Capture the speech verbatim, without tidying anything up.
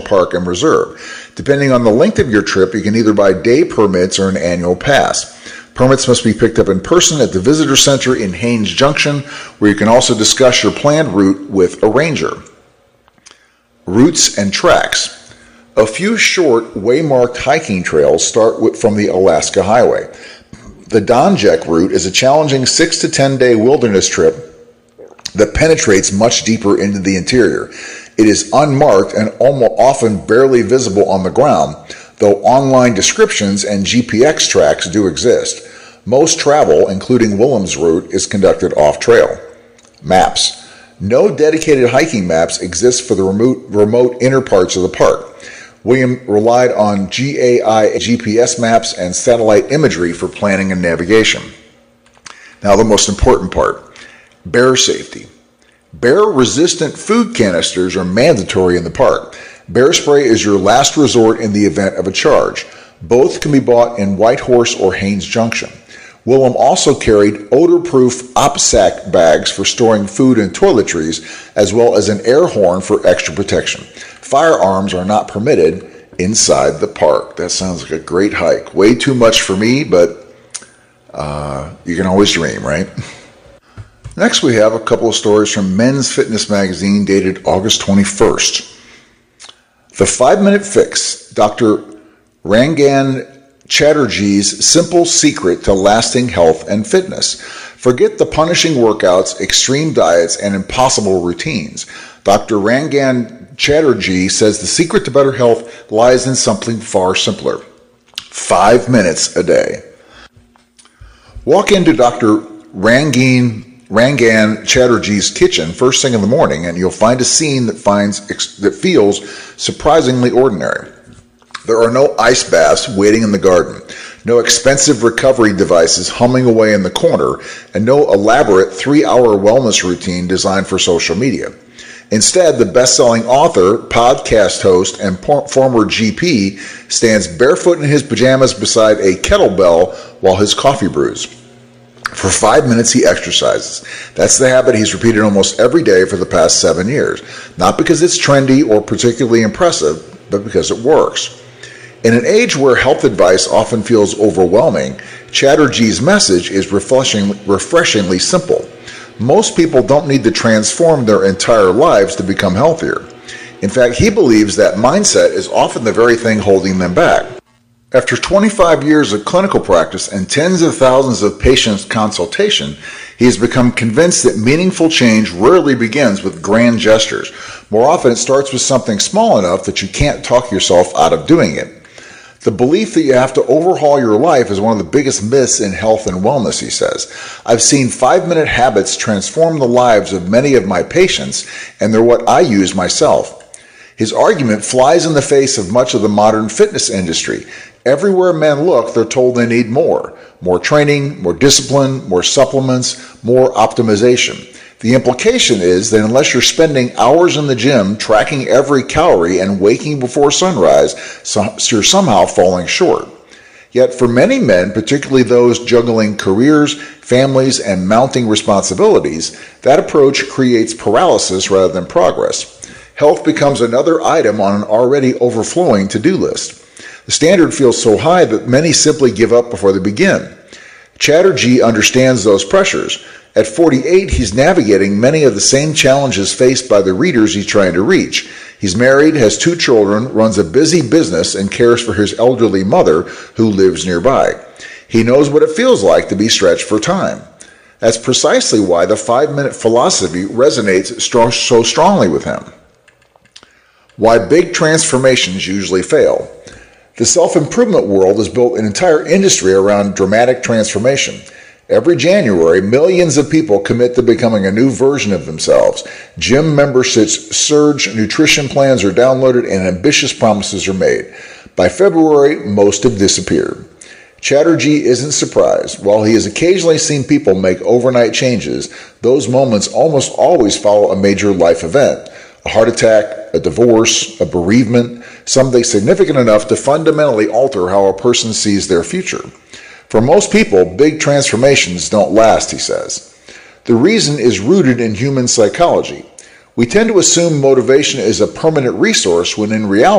park and reserve. Depending on the length of your trip, you can either buy day permits or an annual pass. Permits must be picked up in person at the Visitor Center in Haines Junction, where you can also discuss your planned route with a ranger. Routes and tracks. A few short, waymarked hiking trails start with, from the Alaska Highway. The Donjek route is a challenging six to ten day wilderness trip that penetrates much deeper into the interior. It is unmarked and almost often barely visible on the ground, though online descriptions and G P X tracks do exist. Most travel, including Willem's route, is conducted off-trail. Maps. No dedicated hiking maps exist for the remote, remote inner parts of the park. William relied on G A I G P S maps and satellite imagery for planning and navigation. Now the most important part, bear safety. Bear-resistant food canisters are mandatory in the park. Bear spray is your last resort in the event of a charge. Both can be bought in Whitehorse or Haines Junction. Willem also carried odor-proof OPSAC bags for storing food and toiletries, as well as an air horn for extra protection. Firearms are not permitted inside the park. That sounds like a great hike. Way too much for me, but uh, you can always dream, right? Next, we have a couple of stories from Men's Fitness Magazine dated August twenty-first. The Five-Minute Fix, Doctor Rangan Chatterjee's simple secret to lasting health and fitness. Forget the punishing workouts, extreme diets, and impossible routines. Doctor Rangan Chatterjee says the secret to better health lies in something far simpler. Five minutes a day. Walk into Doctor Rangan Rangan Chatterjee's kitchen first thing in the morning, and you'll find a scene that finds that feels surprisingly ordinary. There are no ice baths waiting in the garden, no expensive recovery devices humming away in the corner, and no elaborate three-hour wellness routine designed for social media. Instead, the best-selling author, podcast host, and por- former G P stands barefoot in his pajamas beside a kettlebell while his coffee brews. For five minutes, he exercises. That's the habit he's repeated almost every day for the past seven years. Not because it's trendy or particularly impressive, but because it works. In an age where health advice often feels overwhelming, Chatterjee's message is refreshing, refreshingly simple. Most people don't need to transform their entire lives to become healthier. In fact, he believes that mindset is often the very thing holding them back. After twenty-five years of clinical practice and tens of thousands of patients' consultation, he has become convinced that meaningful change rarely begins with grand gestures. More often, it starts with something small enough that you can't talk yourself out of doing it. The belief that you have to overhaul your life is one of the biggest myths in health and wellness, he says. I've seen five-minute habits transform the lives of many of my patients, and they're what I use myself. His argument flies in the face of much of the modern fitness industry. Everywhere men look, they're told they need more. More training, more discipline, more supplements, more optimization. The implication is that unless you're spending hours in the gym tracking every calorie and waking before sunrise, so you're somehow falling short. Yet for many men, particularly those juggling careers, families, and mounting responsibilities, that approach creates paralysis rather than progress. Health becomes another item on an already overflowing to-do list. The standard feels so high that many simply give up before they begin. Chatterjee understands those pressures. At forty-eight, he's navigating many of the same challenges faced by the readers he's trying to reach. He's married, has two children, runs a busy business, and cares for his elderly mother who lives nearby. He knows what it feels like to be stretched for time. That's precisely why the five-minute philosophy resonates strong, so strongly with him. Why big transformations usually fail. The self-improvement world has built an entire industry around dramatic transformation. Every January, millions of people commit to becoming a new version of themselves. Gym memberships surge, nutrition plans are downloaded, and ambitious promises are made. By February, most have disappeared. Chatterjee isn't surprised. While he has occasionally seen people make overnight changes, those moments almost always follow a major life event. A heart attack, a divorce, a bereavement, something significant enough to fundamentally alter how a person sees their future. For most people, big transformations don't last, he says. The reason is rooted in human psychology. We tend to assume motivation is a permanent resource when in reality,